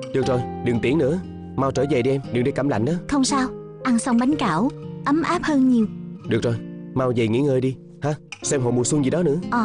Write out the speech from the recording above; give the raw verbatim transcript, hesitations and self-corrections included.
Được rồi, đừng tiễn nữa. Mau trở về đi em, đừng để cảm lạnh đó. Không sao, ăn xong bánh cảo ấm áp hơn nhiều. Được rồi, mau về nghỉ ngơi đi ha. Xem hội mùa xuân gì đó nữa. Ờ